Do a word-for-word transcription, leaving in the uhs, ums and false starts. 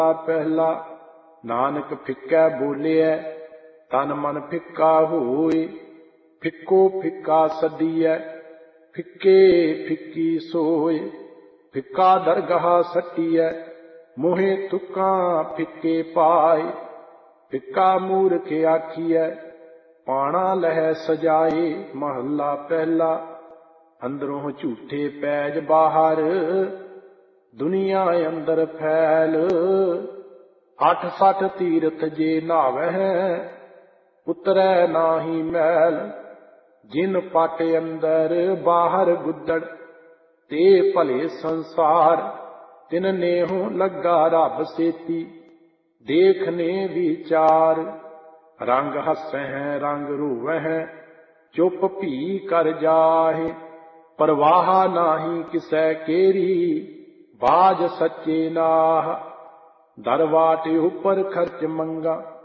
पहला नानक फिक्कै बोलिया तन मन फिक्का होए। फिक्को फिक्का सदियै फिक्के फिक्की सोए। फिक्का दरगाह सटियै मोहे तुकां फिक्के पाए। फिक्का मूर्ख आखियै पाणा लह सजाए। महला पहला अंदरों झूठे पैज बाहर दुनिया अंदर फैल। अठ सठ तीरथ जे नावै उतरै नाही मैल। जिन पट अंदर बाहर गुदड़ ते भले संसार। तिन नेहो लगा रब सेती देखने विचार। रंग हसै रंग रोवै चुप भी कर जाहे। परवाह नाही किसै केरी बाज सच्चे नाह। दरवाटे उपर खर्च मंगा